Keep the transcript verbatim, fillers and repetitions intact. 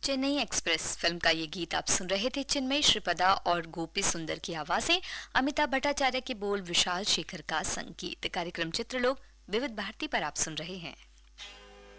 Chennai express film का ये गीत आप सुन रहे थे। चिन्मयी श्रीपदा और गोपी सुंदर की आवाजें, अमिताभ भट्टाचार्य के बोल, विशाल शेखर का संगीत। कार्यक्रम चित्रलोक विविध भारती पर आप सुन रहे हैं।